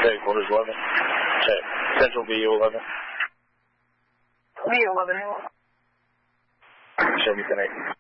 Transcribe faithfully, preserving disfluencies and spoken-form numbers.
Check, quarters eleven. Check. Central V U eleven. V U eleven. Chevy ten eight.